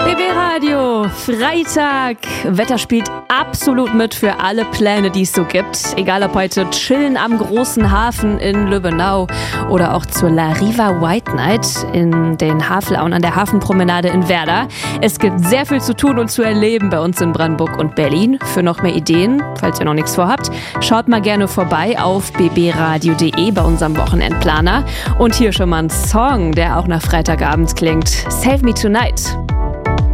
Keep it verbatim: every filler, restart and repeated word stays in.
B B Radio, Freitag. Wetter spielt absolut mit für alle Pläne, die es so gibt. Egal ob heute chillen am großen Hafen in Lübbenau oder auch zur La Riva White Night in den Havelauen an der Hafenpromenade in Werder. Es gibt sehr viel zu tun und zu erleben bei uns in Brandenburg und Berlin. Für noch mehr Ideen, falls ihr noch nichts vorhabt, schaut mal gerne vorbei auf b b radio punkt d e bei unserem Wochenendplaner. Und hier schon mal ein Song, der auch nach Freitagabend klingt. Save Me Tonight.